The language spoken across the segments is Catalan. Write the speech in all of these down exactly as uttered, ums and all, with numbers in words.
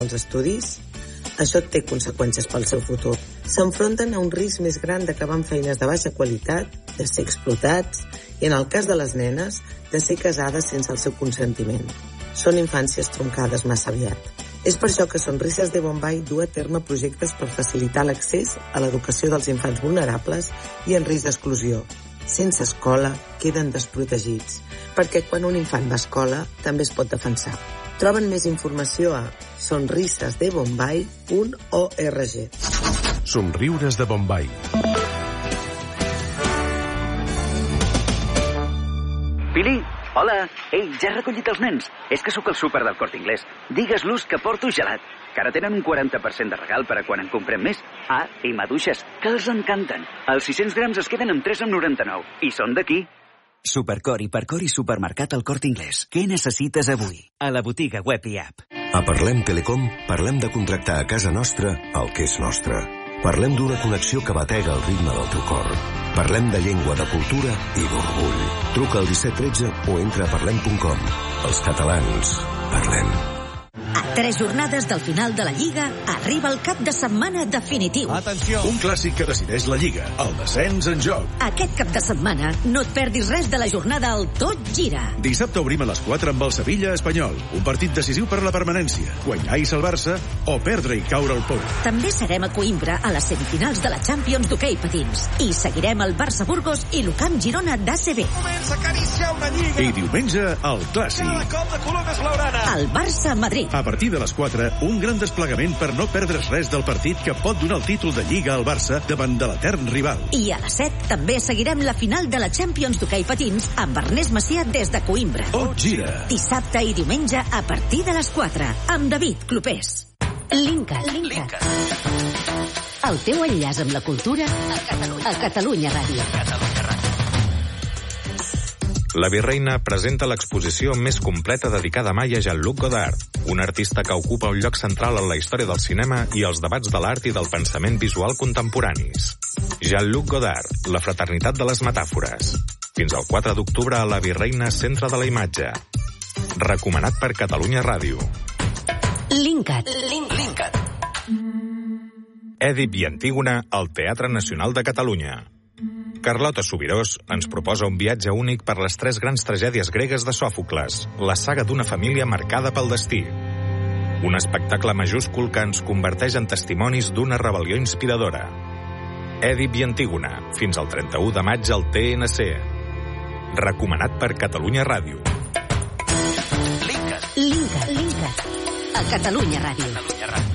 els estudis? Això té conseqüències pel seu futur. S'enfronten a un risc més gran d'acabar amb feines de baixa qualitat, de ser explotats i, en el cas de les nenes, de ser casades sense el seu consentiment. Són infàncies troncades massa aviat. És per això que Sonrises de Bombay du a terme projectes per facilitar l'accés a l'educació dels infants vulnerables i en risc d'exclusió. Sense escola, queden desprotegits, perquè quan un infant va a escola també es pot defensar. Troben més informació a sonrises de bombay punt org. Somriures de Bombay. Pili, hola. Ei, ja he recollit els nens. És que sóc al súper del Corte Inglés. Digues-los que porto gelat, que ara tenen un quaranta per cent de regal per a quan en comprem més. Ah, i maduixes, que els encanten. Els sis-cents grams es queden amb tres coma noranta-nou. I són d'aquí. Supercor, Hipercor i Supermercat al Corte Inglés. Què necessites avui? A la botiga web i app. A Parlem Telecom parlem de contractar a casa nostra el que és nostre. Parlem d'una connexió que batega el ritme del teu cor. Parlem de llengua, de cultura i d'orgull. Truca al disset tretze o entra a parlem punt com. Els catalans parlem. A tres jornades del final de la Lliga arriba el cap de setmana definitiu. Atenció! Un clàssic que decideix la Lliga. El descens en joc. Aquest cap de setmana no et perdis res de la jornada al Tot Gira. Dissabte obrim a les quatre amb el Sevilla Espanyol. Un partit decisiu per la permanència. Guanyar i salvar-se o perdre i caure al pou. També serem a Coimbra a les semifinals de la Champions d'hoquei patins. I seguirem el Barça Burgos i l'Ucamp Girona d'A C B. Comença a acariciar una Lliga. I diumenge, el clàssic. Cada cop de color més blaugrana. El Barça Madrid. A partir de les quatre, un gran desplegament per no perdre's res del partit que pot donar el títol de Lliga al Barça davant de l'etern rival. I a les set també seguirem la final de la Champions d'hoquei patins amb Ernest Macià des de Coimbra. Tot gira. Dissabte i diumenge a partir de les quatre, amb David Clopés. Linkat. Linkat. El teu enllaç amb la cultura a Catalunya, a Catalunya Ràdio. Catalunya Ràdio. La Virreina presenta l'exposició més completa dedicada mai a Jean-Luc Godard, un artista que ocupa un lloc central en la història del cinema i els debats de l'art i del pensament visual contemporanis. Jean-Luc Godard, la fraternitat de les metàfores. Fins al quatre d'octubre a la Virreina, Centre de la Imatge. Recomanat per Catalunya Ràdio. Linkat. Linkat. Èdip i Antígona al Teatre Nacional de Catalunya. Carlota Subirós ens proposa un viatge únic per les tres grans tragèdies gregues de Sòfocles, la saga d'una família marcada pel destí. Un espectacle majúscul que ens converteix en testimonis d'una rebel·lió inspiradora. Èdip i Antígona, fins al trenta-u de maig al T N C. Recomanat per Catalunya Ràdio. Linkat. Linkat. Linkat. A Catalunya Ràdio. Catalunya Ràdio.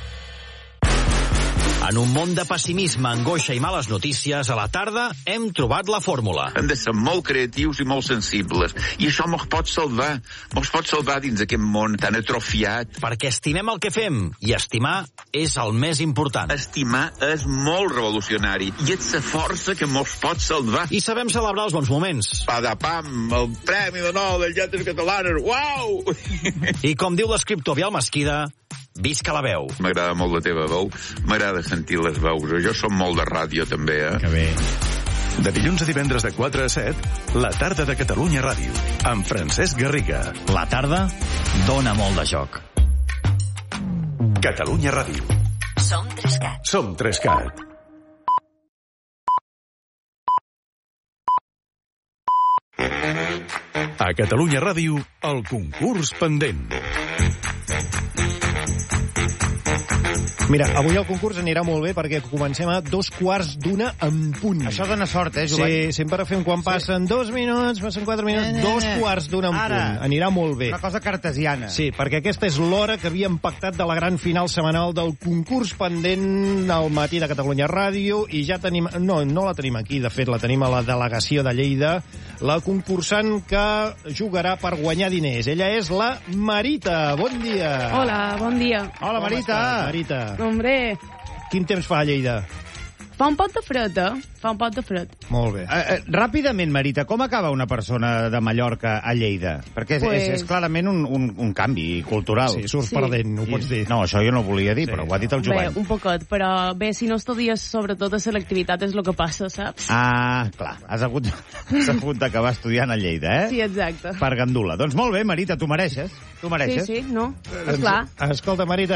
En un món de pessimisme, angoixa i males notícies, a la tarda hem trobat la fórmula. Hem de ser molt creatius i molt sensibles. I això mos pot salvar. Mos pot salvar dins aquest món tan atrofiat. Perquè estimem el que fem. I estimar és el més important. Estimar és molt revolucionari. I és la força que mos pot salvar. I sabem celebrar els bons moments. Padapam, el Premi de Nou de Lletres Catalanes. Uau! I com diu l'escriptor Biel Mesquida, visca la veu. M'agrada molt la teva veu. M'agrada sentir les veus. Jo som molt de ràdio, també, eh? Que bé. De dilluns a divendres de quatre a set, la tarda de Catalunya Ràdio, amb Francesc Garriga. La tarda dona molt de joc. Catalunya Ràdio. Som Trescat. Som Trescat. A Catalunya Ràdio, el concurs pendent. Mira, avui el concurs anirà molt bé perquè comencem a dos quarts d'una en punt. Això dona sort, eh, Jovany? Sí, sempre fem quan sí. passen dos minuts, passen quatre minuts, eh, dos quarts d'una en Ara, punt. Anirà molt bé. Una cosa cartesiana. Sí, perquè aquesta és l'hora que havíem pactat de la gran final setmanal del concurs pendent al matí de Catalunya Ràdio i ja tenim... No, no la tenim aquí, de fet, la tenim a la delegació de Lleida, la concursant que jugarà per guanyar diners. Ella és la Marita. Bon dia. Hola, bon dia. Hola, Com Marita. estàs, Marita? Hombre, Quin temps fa a Lleida? Fa un pot de fred, eh? Fa un pot de fred. Molt bé. Uh, uh, ràpidament, Marita, com acaba una persona de Mallorca a Lleida? Perquè és, pues... és, és clarament un, un, un canvi cultural. Sí, surts sí. perdent, ho pots dir. No, això jo no ho volia dir, sí. però ho ha dit el Jovany. Bé, un poquet, però bé, si no estudies sobretot a selectivitat és el que passa, saps? Ah, clar, has hagut, has hagut d'acabar estudiant a Lleida, eh? Sí, exacte. Per gandula. Doncs molt bé, Marita, tu mereixes. Tu mereixes. Sí, sí, no, esclar. Escolta, Marita,